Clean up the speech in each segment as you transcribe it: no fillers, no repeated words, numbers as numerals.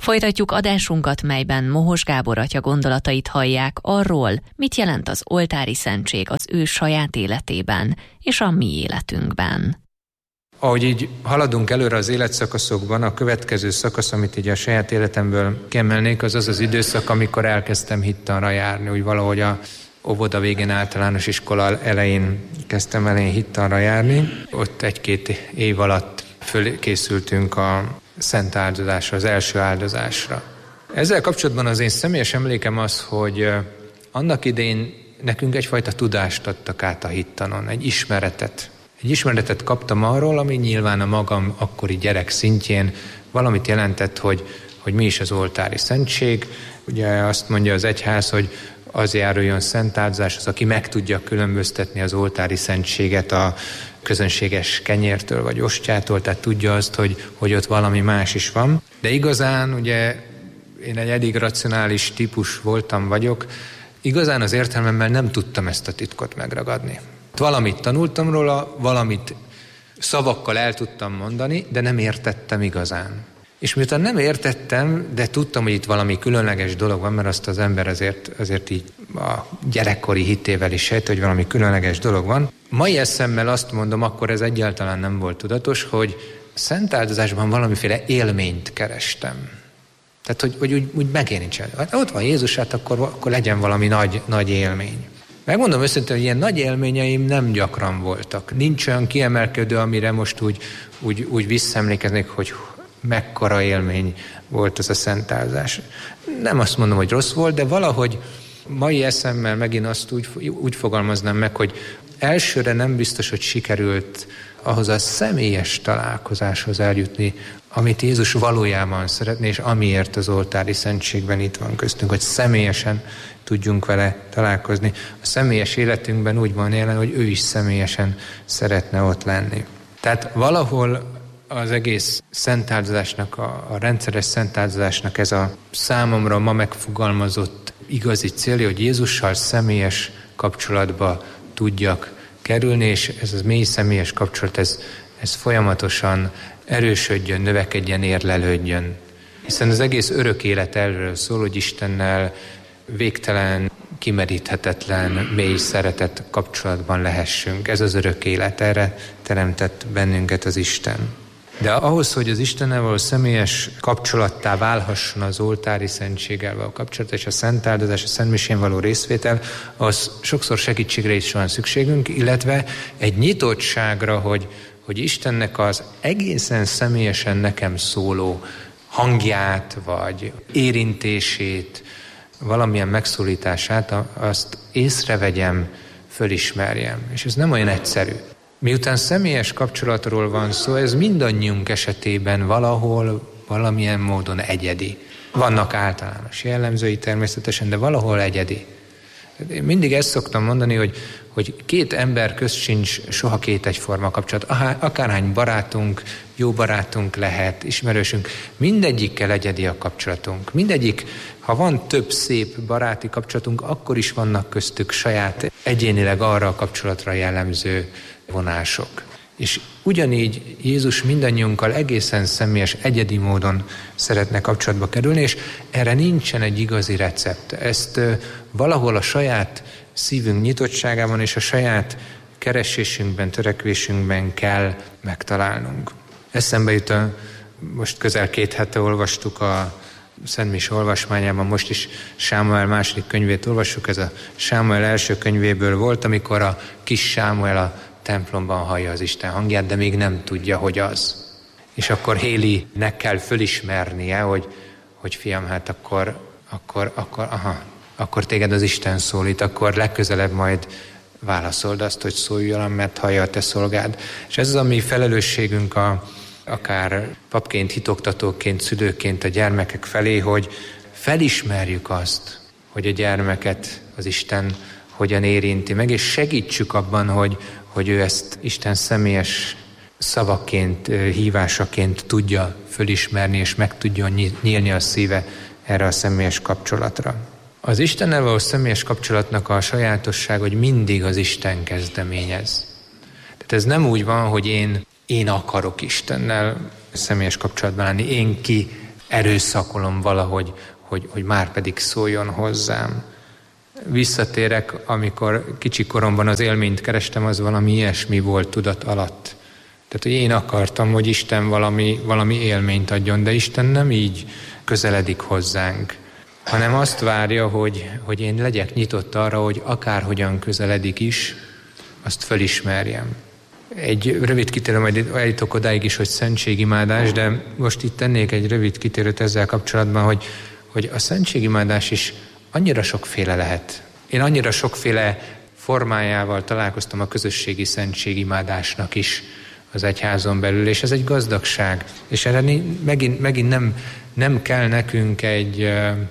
Folytatjuk adásunkat, melyben Mohos Gábor atya gondolatait hallják arról, mit jelent az oltári szentség az ő saját életében és a mi életünkben. Ahogy így haladunk előre az életszakaszokban, a következő szakasz, amit így a saját életemből kiemelnék, az az időszak, amikor elkezdtem hittanra járni, úgy valahogy a óvoda végén, általános iskola elején kezdtem hittanra járni. Ott 1-2 év alatt fölkészültünk a szent áldozásra, az első áldozásra. Ezzel kapcsolatban az én személyes emlékem az, hogy annak idején nekünk egyfajta tudást adtak át a hittanon, egy ismeretet. Egy ismeretet kaptam arról, ami nyilván a magam akkori gyerek szintjén valamit jelentett, hogy mi is az oltári szentség. Ugye azt mondja az egyház, hogy az járuljon szent áldozás, az, aki meg tudja különböztetni az oltári szentséget a közönséges kenyértől vagy ostjától, tehát tudja azt, hogy ott valami más is van. De igazán, ugye én egy elég racionális típus vagyok, igazán az értelmemmel nem tudtam ezt a titkot megragadni. Valamit tanultam róla, valamit szavakkal el tudtam mondani, de nem értettem igazán. És miután nem értettem, de tudtam, hogy itt valami különleges dolog van, mert azt az ember azért így a gyerekkori hitével is sejt, hogy valami különleges dolog van. Mai eszemmel azt mondom, akkor ez egyáltalán nem volt tudatos, hogy szent áldozásban valamiféle élményt kerestem. Tehát, hogy úgy megérintsen. Ott van Jézus, hát akkor legyen valami nagy élmény. Megmondom őszintén, hogy ilyen nagy élményeim nem gyakran voltak. Nincs olyan kiemelkedő, amire most úgy visszaemlékeznék, hogy mekkora élmény volt ez a szent áldozás. Nem azt mondom, hogy rossz volt, de valahogy mai eszemmel megint azt úgy fogalmaznám meg, hogy elsőre nem biztos, hogy sikerült ahhoz a személyes találkozáshoz eljutni, amit Jézus valójában szeretné, és amiért az oltári szentségben itt van köztünk, hogy személyesen tudjunk vele találkozni. A személyes életünkben úgy van jelen, hogy ő is személyesen szeretne ott lenni. Tehát valahol az egész szentáldozásnak, a rendszeres szentáldozásnak ez a számomra ma megfogalmazott igazi célja, hogy Jézussal személyes kapcsolatba tudjak kerülni, és ez az mély személyes kapcsolat, ez folyamatosan erősödjön, növekedjen, érlelődjön. Hiszen az egész örök élet erről szól, hogy Istennel végtelen, kimeríthetetlen, mély szeretet kapcsolatban lehessünk. Ez az örök élet, erre teremtett bennünket az Isten. De ahhoz, hogy az Istennel való személyes kapcsolattá válhasson az oltári szentséggel való kapcsolat, és a szent áldozás, a szent misén való részvétel, az sokszor segítségre is van szükségünk, illetve egy nyitottságra, hogy Istennek az egészen személyesen nekem szóló hangját, vagy érintését, valamilyen megszólítását, azt észrevegyem, fölismerjem. És ez nem olyan egyszerű. Miután személyes kapcsolatról van szó, ez mindannyiunk esetében valahol, valamilyen módon egyedi. Vannak általános jellemzői természetesen, de valahol egyedi. Én mindig ezt szoktam mondani, hogy 2 ember közt sincs soha 2 egyforma kapcsolat. Akárhány barátunk, jó barátunk lehet, ismerősünk, mindegyikkel egyedi a kapcsolatunk. Mindegyik, ha van több szép baráti kapcsolatunk, akkor is vannak köztük saját egyénileg arra a kapcsolatra jellemző vonások. És ugyanígy Jézus mindannyiunkkal egészen személyes, egyedi módon szeretne kapcsolatba kerülni, és erre nincsen egy igazi recept. Ezt valahol a saját szívünk nyitottságában és a saját keresésünkben, törekvésünkben kell megtalálnunk. Eszembe jut, most közel 2 hete olvastuk a Szent Mise olvasmányában, most is Sámuel második könyvét olvassuk, ez a Sámuel első könyvéből volt, amikor a kis Sámuel a templomban hallja az Isten hangját, de még nem tudja, hogy az. És akkor Hélinek kell fölismernie, hogy fiam, hát akkor téged az Isten szólít, akkor legközelebb majd válaszold azt, hogy szóljon, mert hallja a te szolgád. És ez az a mi felelősségünk akár papként, hitoktatóként, szülőként a gyermekek felé, hogy felismerjük azt, hogy a gyermeket az Isten hogyan érinti meg, és segítsük abban, hogy ő ezt Isten személyes szavaként, hívásaként tudja fölismerni, és meg tudjon nyílni a szíve erre a személyes kapcsolatra. Az Istennel való személyes kapcsolatnak a sajátosság, hogy mindig az Isten kezdeményez. Tehát ez nem úgy van, hogy én akarok Istennel személyes kapcsolatban lenni, én erőszakolom valahogy, hogy már pedig szóljon hozzám. Visszatérek, amikor kicsi koromban az élményt kerestem, az valami ilyesmi volt tudat alatt. Tehát, hogy én akartam, hogy Isten valami élményt adjon, de Isten nem így közeledik hozzánk, hanem azt várja, hogy én legyek nyitott arra, hogy akárhogyan közeledik is, azt fölismerjem. Egy rövid kitérő, majd eljutok odáig is, hogy szentségimádás, de most itt tennék egy rövid kitérőt ezzel kapcsolatban, hogy a szentségimádás is annyira sokféle lehet. Én annyira sokféle formájával találkoztam a közösségi szentségimádásnak is az egyházon belül, és ez egy gazdagság. És erre megint nem kell nekünk egy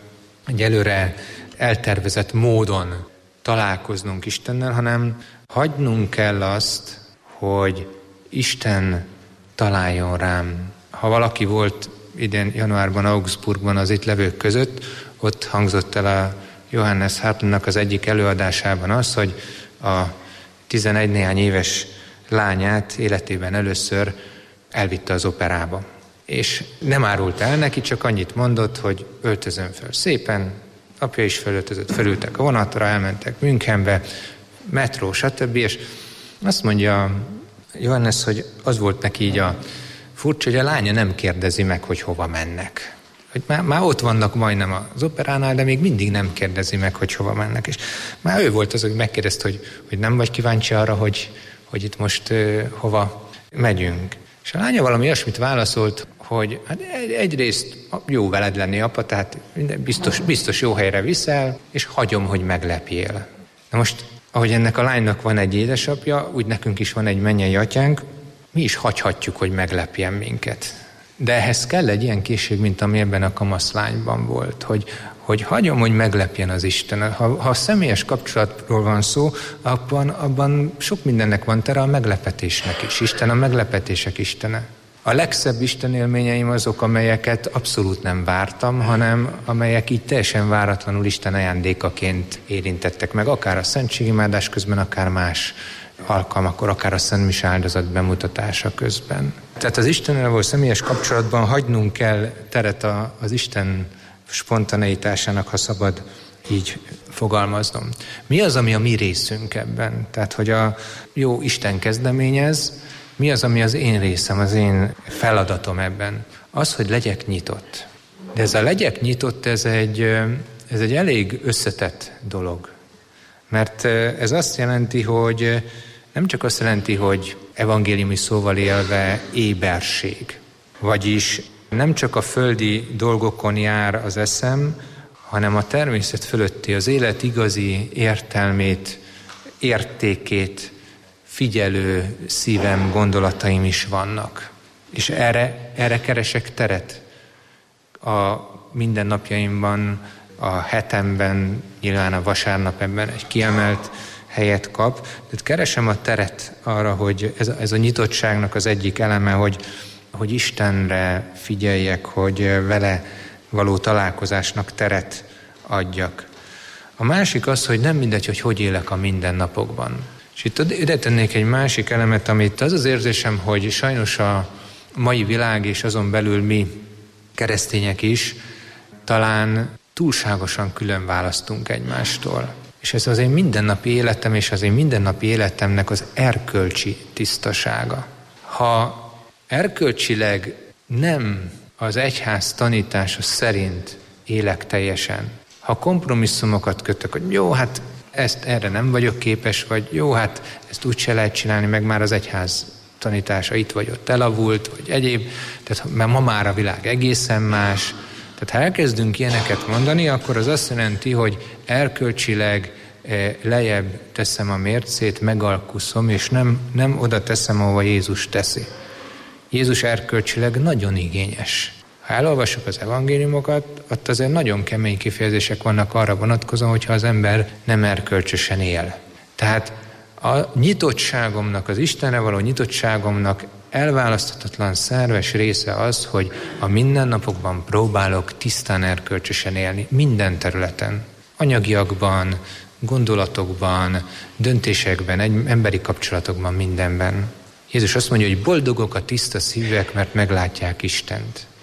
előre eltervezett módon találkoznunk Istennel, hanem hagynunk kell azt, hogy Isten találjon rám. Ha valaki volt idén januárban Augsburgban az itt levők között, ott hangzott el a Johannes Hartmannak az egyik előadásában az, hogy a 11 néhány éves lányát életében először elvitte az operába. És nem árult el neki, csak annyit mondott, hogy öltözön föl szépen, apja is fölöltözött, fölültek a vonatra, elmentek Münchenbe, metró, stb. És azt mondja Johannes, hogy az volt neki így a furcsa, hogy a lánya nem kérdezi meg, hogy hova mennek. Hogy már ott vannak majdnem az operánál, de még mindig nem kérdezi meg, hogy hova mennek. És már ő volt az, hogy megkérdezte, hogy nem vagy kíváncsi arra, hogy itt most hova megyünk. És a lánya valami olyasmit válaszolt, hogy hát egyrészt jó veled lenni, apa, tehát biztos jó helyre viszel, és hagyom, hogy meglepjél. Na most, ahogy ennek a lánynak van egy édesapja, úgy nekünk is van egy mennyei atyánk, mi is hagyhatjuk, hogy meglepjen minket. De ehhez kell egy ilyen készség, mint ami ebben a kamaszlányban volt, hogy hagyom, hogy meglepjen az Isten. Ha személyes kapcsolatról van szó, abban sok mindennek van tere, a meglepetésnek is. Isten a meglepetések istene. A legszebb Isten élményeim azok, amelyeket abszolút nem vártam, hanem amelyek így teljesen váratlanul Isten ajándékaként érintettek meg, akár a szentségimádás közben, akár más alkalmakkor, akár a Szent Mise áldozat bemutatása közben. Tehát az Istennel való személyes kapcsolatban hagynunk kell teret az Isten spontaneitásának, ha szabad így fogalmaznom. Mi az, ami a mi részünk ebben? Tehát, hogy a jó Isten kezdeményez, mi az, ami az én részem, az én feladatom ebben? Az, hogy legyek nyitott. De ez a legyek nyitott, ez egy elég összetett dolog. Mert ez azt jelenti, hogy nem csak azt jelenti, hogy evangéliumi szóval élve éberség. Vagyis nem csak a földi dolgokon jár az eszem, hanem a természet fölötti, az élet igazi értelmét, értékét figyelő szívem, gondolataim is vannak. És erre keresek teret a mindennapjaimban, a hetemben, nyilván a vasárnap ebben egy kiemelt helyet kap. Tehát keresem a teret arra, hogy ez a nyitottságnak az egyik eleme, hogy Istenre figyeljek, hogy vele való találkozásnak teret adjak. A másik az, hogy nem mindegy, hogy élek a mindennapokban. És itt ide tennék egy másik elemet, amit az érzésem, hogy sajnos a mai világ és azon belül mi keresztények is talán túlságosan külön választunk egymástól. És ez az én mindennapi életem és az én mindennapi életemnek az erkölcsi tisztasága. Ha erkölcsileg nem az egyház tanítása szerint élek teljesen, ha kompromisszumokat kötök, hogy jó, hát erre nem vagyok képes, vagy jó, hát ezt úgy se lehet csinálni, meg már az egyház tanítása itt vagy ott elavult, vagy egyéb, tehát ma már a világ egészen más. Tehát ha elkezdünk ilyeneket mondani, akkor az azt jelenti, hogy erkölcsileg lejjebb teszem a mércét, megalkuszom, és nem oda teszem, ahova Jézus teszi. Jézus erkölcsileg nagyon igényes. Ha elolvassuk az evangéliumokat, ott azért nagyon kemény kifejezések vannak arra vonatkozóan, hogyha az ember nem erkölcsösen él. Tehát a nyitottságomnak, az Istenre való nyitottságomnak elválaszthatatlan szerves része az, hogy a mindennapokban próbálok tisztán erkölcsösen élni, minden területen. Anyagiakban, gondolatokban, döntésekben, emberi kapcsolatokban, mindenben. Jézus azt mondja, hogy boldogok a tiszta szívek, mert meglátják Istent.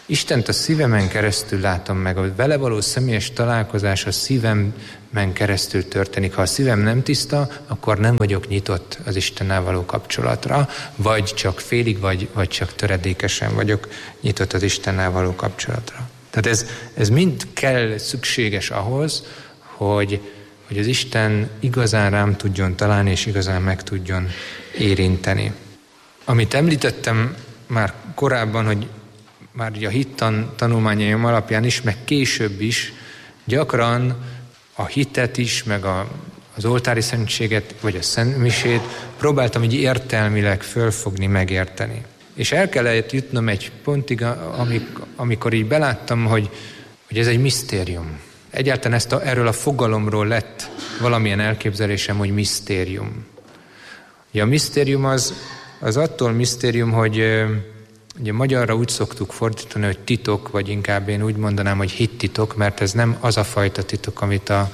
Istent a szívemen keresztül látom meg, a vele való személyes találkozás a szívemen keresztül történik. Ha a szívem nem tiszta, akkor nem vagyok nyitott az Istennel való kapcsolatra, vagy csak félig, vagy csak töredékesen vagyok nyitott az Istennel való kapcsolatra. Tehát ez mind kell, szükséges ahhoz, hogy az Isten igazán rám tudjon találni, és igazán meg tudjon érinteni. Amit említettem már korábban, hogy már a hittan tanulmányaim alapján is, meg később is gyakran a hitet is, meg az oltári szentséget, vagy a szentmisét próbáltam így értelmileg fölfogni, megérteni. És el kellett jutnom egy pontig, amikor így beláttam, hogy ez egy misztérium. Egyáltalán erről a fogalomról lett valamilyen elképzelésem, hogy misztérium. Ugye a misztérium az attól misztérium, hogy ugye magyarra úgy szoktuk fordítani, hogy titok, vagy inkább én úgy mondanám, hogy hittitok, mert ez nem az a fajta titok, amit a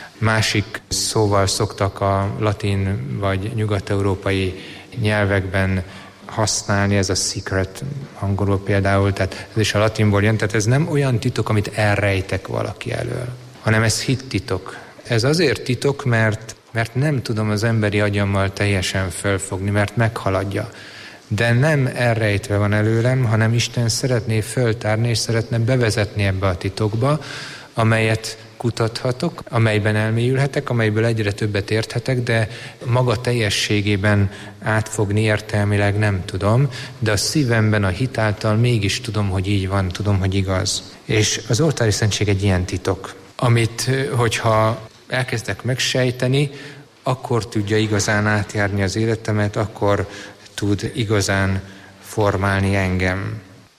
másik szóval szoktak a latin vagy nyugat-európai nyelvekben használni, ez a secret angolul például, tehát ez is a latinból jön, tehát ez nem olyan titok, amit elrejtek valaki elől, hanem ez hittitok. Ez azért titok, mert nem tudom az emberi agyammal teljesen fölfogni, mert meghaladja. De nem elrejtve van előlem, hanem Isten szeretné föltárni, és szeretne bevezetni ebbe a titokba, amelyet kutathatok, amelyben elmélyülhetek, amelyből egyre többet érthetek, de maga teljességében átfogni értelmileg nem tudom, de a szívemben a hit által mégis tudom, hogy így van, tudom, hogy igaz. És az oltári szentség egy ilyen titok, amit, hogyha elkezdek megsejteni, akkor tudja igazán átjárni az életemet, akkor tud igazán formálni engem.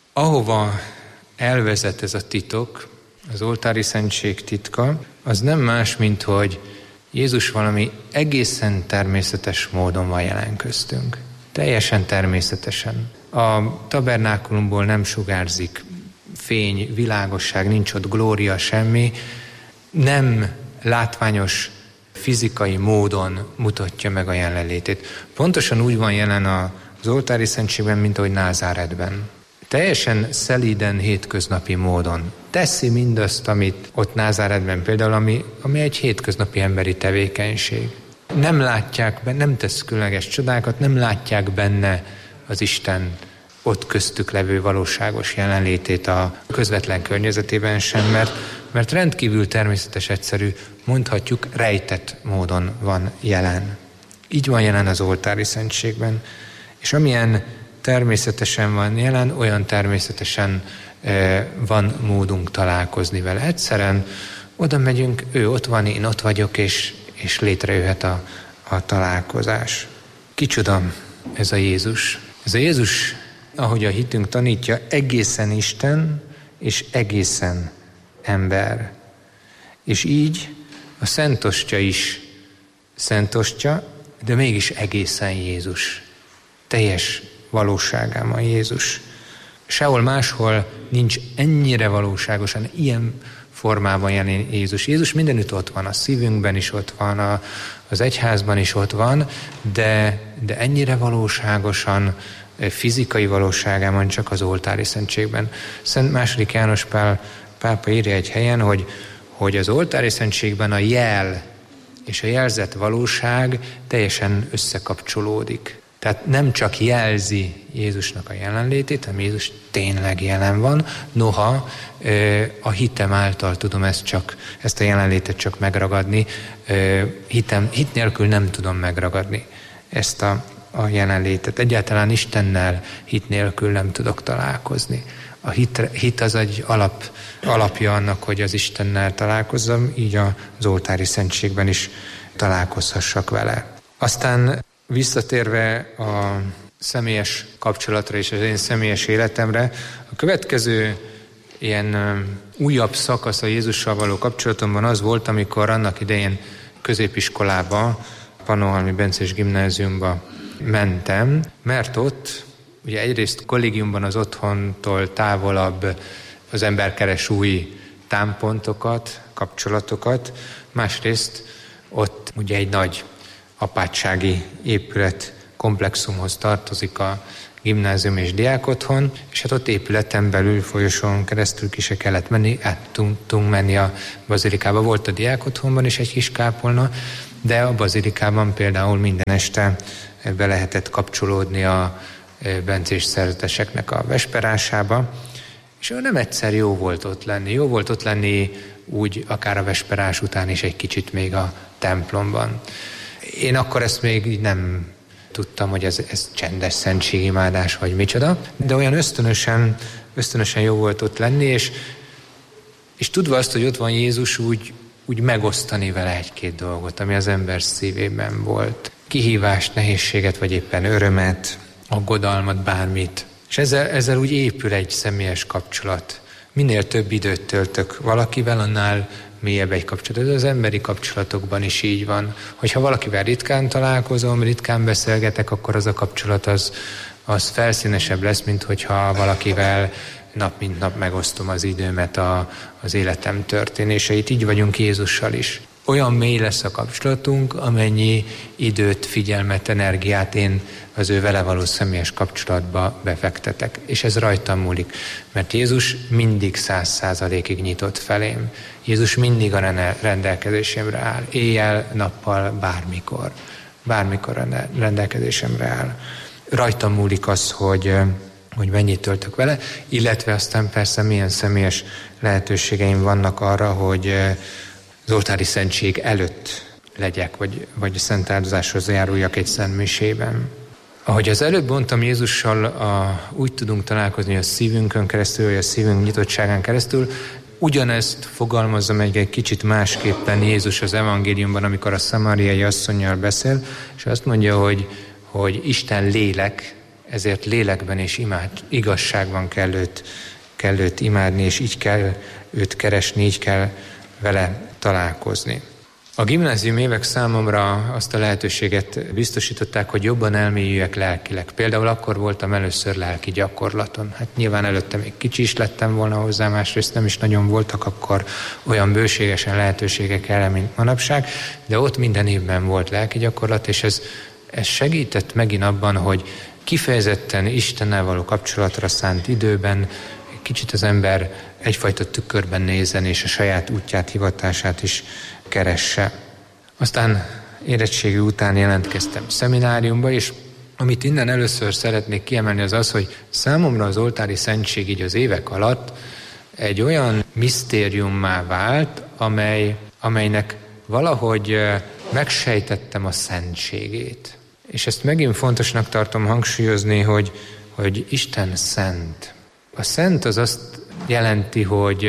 Ahova elvezet ez a titok, az oltári szentség titka, az nem más, mint hogy Jézus valami egészen természetes módon van jelen köztünk. Teljesen természetesen. A tabernákulumból nem sugárzik fény, világosság, nincs ott glória, semmi. Nem látványos fizikai módon mutatja meg a jelenlétét. Pontosan úgy van jelen az oltári szentségben, mint ahogy Názáretben. Teljesen szelíden, hétköznapi módon teszi mindazt, amit ott Názáretben például, ami egy hétköznapi emberi tevékenység. Nem látják benne, nem tesz különleges csodákat, nem látják benne az Isten ott köztük levő valóságos jelenlétét a közvetlen környezetében sem, mert rendkívül természetes, egyszerű, mondhatjuk, rejtett módon van jelen. Így van jelen az oltári szentségben. És amilyen természetesen van jelen, olyan természetesen van módunk találkozni vele. Egyszerűen oda megyünk, ő ott van, én ott vagyok, és létrejöhet a találkozás. Kicsoda ez a Jézus? Ez a Jézus, ahogy a hitünk tanítja, egészen Isten és egészen ember. És így a Szent Ostya is Szent Ostya, de mégis egészen Jézus. Teljes valóságában Jézus. Sehol máshol nincs ennyire valóságosan, ilyen formában jelen Jézus. Jézus mindenütt ott van, a szívünkben is ott van, az egyházban is ott van, de ennyire valóságosan, fizikai valóságában csak az oltári szentségben. Szent II. János Pál pápa írja egy helyen, hogy az oltári szentségben a jel és a jelzett valóság teljesen összekapcsolódik. Tehát nem csak jelzi Jézusnak a jelenlétét, hanem Jézus tényleg jelen van, noha a hitem által tudom ezt a jelenlétet csak megragadni, hit nélkül nem tudom megragadni ezt a jelenlétet. Egyáltalán Istennel hit nélkül nem tudok találkozni. A hit az egy alapja annak, hogy az Istennel találkozzam, így az oltári szentségben is találkozhassak vele. Aztán visszatérve a személyes kapcsolatra és az én személyes életemre, a következő ilyen újabb szakasz a Jézussal való kapcsolatomban az volt, amikor annak idején középiskolába, Pannonhalmi Bencés Gimnáziumba mentem, mert ott ugye egyrészt kollégiumban az otthontól távolabb az ember keres új támpontokat, kapcsolatokat, másrészt ott ugye egy nagy apátsági épület komplexumhoz tartozik a gimnázium és diákotthon, és hát ott épületen belül folyosón keresztül ki se kellett menni, át tudtunk menni a bazilikába. Volt a diákotthonban is egy kis kápolna, de a bazilikában például minden este be lehetett kapcsolódni a bencés szerzeteseknek a vesperásába, és nem egyszer jó volt ott lenni. Jó volt ott lenni úgy akár a vesperás után is egy kicsit még a templomban. Én akkor ezt még így nem tudtam, hogy ez csendes szentségimádás, vagy micsoda, de olyan ösztönösen jó volt ott lenni, és tudva azt, hogy ott van Jézus, úgy megosztani vele egy-két dolgot, ami az ember szívében volt. Kihívást, nehézséget, vagy éppen örömet, aggodalmat, bármit. És ezzel úgy épül egy személyes kapcsolat. Minél több időt töltök valakivel, annál mélyebb egy kapcsolat. Ez az emberi kapcsolatokban is így van. Hogyha valakivel ritkán találkozom, ritkán beszélgetek, akkor az a kapcsolat az felszínesebb lesz, mint hogyha valakivel nap mint nap megosztom az időmet, az életem történéseit. Így vagyunk Jézussal is. Olyan mély lesz a kapcsolatunk, amennyi időt, figyelmet, energiát én az ő vele való személyes kapcsolatba befektetek. És ez rajtam múlik, mert Jézus mindig 100%-ig nyitott felém. Jézus mindig a rendelkezésemre áll. Éjjel, nappal, bármikor rendelkezésemre áll. Rajtam múlik az, hogy mennyit töltök vele, illetve aztán persze milyen személyes lehetőségeim vannak arra, hogy az oltári szentség előtt legyek, vagy szent áldozáshoz járuljak egy szent misében. Ahogy az előbb mondtam, Jézussal úgy tudunk találkozni a szívünkön keresztül, vagy a szívünk nyitottságán keresztül, ugyanezt fogalmazom egy kicsit másképpen Jézus az evangéliumban, amikor a szamáriai asszonnyal beszél, és azt mondja, hogy Isten lélek, ezért lélekben és igazságban kell őt imádni, és így kell őt keresni, így kell vele találkozni. A gimnázium évek számomra azt a lehetőséget biztosították, hogy jobban elmélyüljek lelkileg. Például akkor voltam először lelki gyakorlaton. Hát nyilván előtte még kicsi is lettem volna hozzá, másrészt nem is nagyon voltak akkor olyan bőségesen lehetőségek erre, mint manapság, de ott minden évben volt lelki gyakorlat, és ez segített megint abban, hogy kifejezetten Istennel való kapcsolatra szánt időben kicsit az ember egyfajta tükörben nézzen, és a saját útját, hivatását is keresse. Aztán érettségi után jelentkeztem szemináriumba, és amit innen először szeretnék kiemelni, az, hogy számomra az oltári szentség így az évek alatt egy olyan misztériummá vált, amelynek valahogy megsejtettem a szentségét. És ezt megint fontosnak tartom hangsúlyozni, hogy Isten szent. A szent az azt jelenti, hogy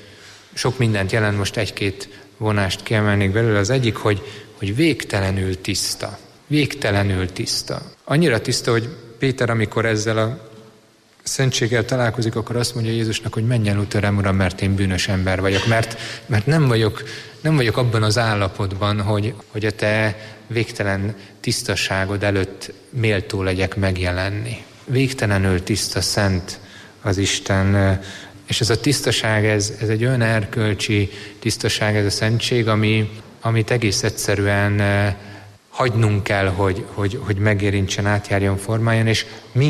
sok mindent jelent, most egy-két vonást kiemelnék belőle. Az egyik, hogy végtelenül tiszta. Végtelenül tiszta. Annyira tiszta, hogy Péter, amikor ezzel a szentséggel találkozik, akkor azt mondja Jézusnak, hogy menj el tőlem, Uram, mert én bűnös ember vagyok, mert nem vagyok abban az állapotban, hogy a te végtelen tisztaságod előtt méltó legyek megjelenni. Végtelenül tiszta, szent az Isten, és ez a tisztaság, ez egy olyan erkölcsi tisztaság, ez a szentség, amit egész egyszerűen hagynunk kell, hogy megérintsen, átjárjon, formáljon, és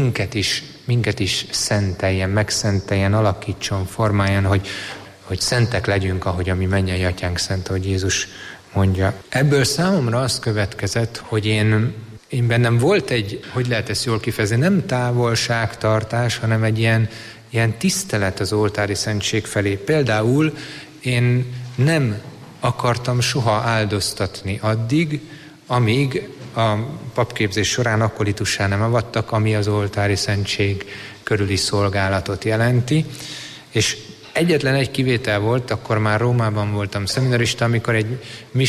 minket is szenteljen, megszenteljen, alakítson, formáljon, hogy szentek legyünk, ahogy a mi mennyei atyánk szent, ahogy Jézus mondja. Ebből számomra az következett, hogy én bennem volt egy, hogy lehet ezt jól kifejezni, nem távolságtartás, hanem egy ilyen tisztelet az oltári szentség felé. Például én nem akartam soha áldoztatni addig, amíg a papképzés során akkolitussá nem avattak, ami az oltári szentség körüli szolgálatot jelenti. És egyetlen egy kivétel volt, akkor már Rómában voltam szeminarista, amikor egy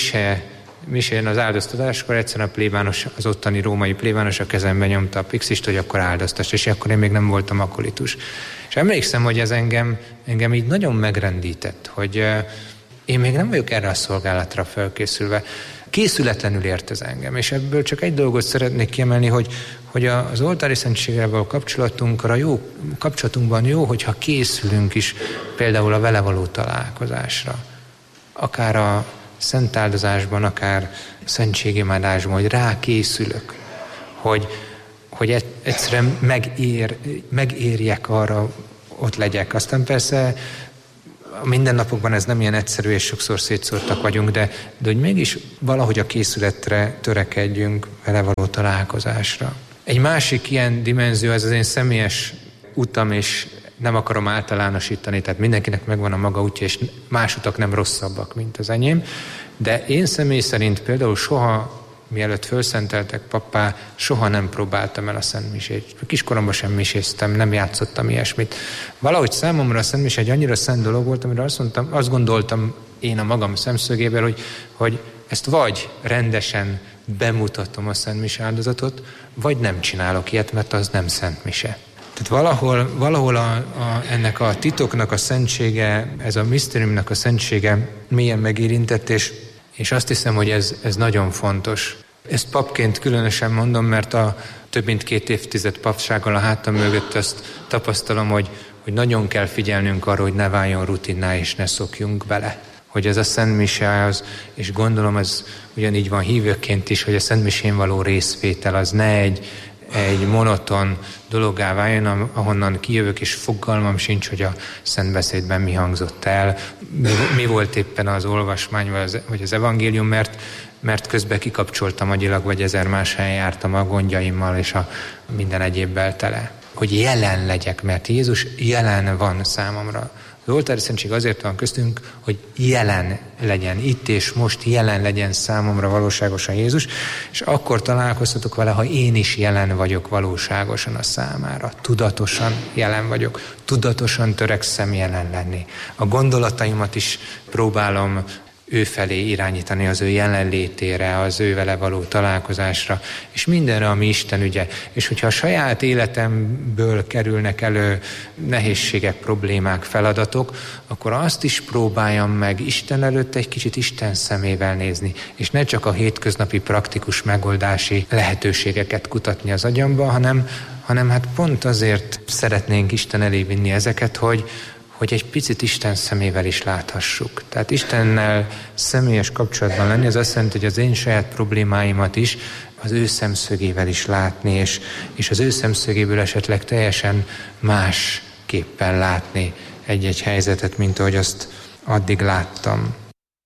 misén az áldoztatáskor egyszerűen a plébános, az ottani római plébános a kezembe nyomta a pixist, hogy akkor áldoztass, és akkor én még nem voltam akkolitus. És emlékszem, hogy ez engem így nagyon megrendített, hogy én még nem vagyok erre a szolgálatra felkészülve. Készületlenül ért ez engem, és ebből csak egy dolgot szeretnék kiemelni, hogy az oltári szentséggel való kapcsolatunkban jó, hogyha készülünk is például a vele való találkozásra. Akár a szent áldozásban, akár a szentségimádásban, hogy rákészülök, hogy egyszerűen megérjek arra, ott legyek. Aztán persze a mindennapokban ez nem ilyen egyszerű, és sokszor szétszórtak vagyunk, de hogy mégis valahogy a készületre törekedjünk, vele való találkozásra. Egy másik ilyen dimenzió, ez az én személyes utam, és nem akarom általánosítani, tehát mindenkinek megvan a maga útja, és más utak nem rosszabbak, mint az enyém, de én személy szerint például soha, mielőtt fölszenteltek pappá, soha nem próbáltam el a szentmisét. Kiskoromban sem miséztem, nem játszottam ilyesmit. Valahogy számomra a szentmise egy annyira szent dolog volt, amire azt gondoltam én a magam szemszögéből, hogy ezt vagy rendesen bemutatom a szentmise áldozatot, vagy nem csinálok ilyet, mert az nem szentmise. Tehát valahol ennek a titoknak a szentsége, ez a misztériumnak a szentsége mélyen megérintett, és azt hiszem, hogy ez nagyon fontos. Ezt papként különösen mondom, mert a több mint 2 évtized papsággal a hátam mögött azt tapasztalom, hogy nagyon kell figyelnünk arra, hogy ne váljon rutinná, és ne szokjunk bele. Hogy ez a szentmise az, és gondolom ez ugyanígy van hívőként is, hogy a szentmisén való részvétel az ne egy monoton dologgá váljon, ahonnan kijövök, és fogalmam sincs, hogy a szentbeszédben mi hangzott el, mi volt éppen az olvasmány, vagy az evangélium, mert közben kikapcsoltam agyilag, vagy 1000 más helyen jártam a gondjaimmal, és a minden egyébbel tele. Hogy jelen legyek, mert Jézus jelen van számomra. Az oltári szentség azért van köztünk, hogy jelen legyen, itt és most jelen legyen számomra valóságosan Jézus, és akkor találkozhatok vele, ha én is jelen vagyok valóságosan a számára. Tudatosan jelen vagyok, tudatosan törekszem jelen lenni. A gondolataimat is próbálom ő felé irányítani, az ő jelenlétére, az ő vele való találkozásra, és mindenre, ami Isten ügye. És hogyha a saját életemből kerülnek elő nehézségek, problémák, feladatok, akkor azt is próbáljam meg Isten előtt egy kicsit Isten szemével nézni, és ne csak a hétköznapi praktikus megoldási lehetőségeket kutatni az agyamba, hanem hát pont azért szeretnénk Isten elé vinni ezeket, hogy egy picit Isten szemével is láthassuk. Tehát Istennel személyes kapcsolatban lenni, az azt jelenti, hogy az én saját problémáimat is az ő szemszögével is látni, és az ő szemszögéből esetleg teljesen másképpen látni egy-egy helyzetet, mint ahogy azt addig láttam.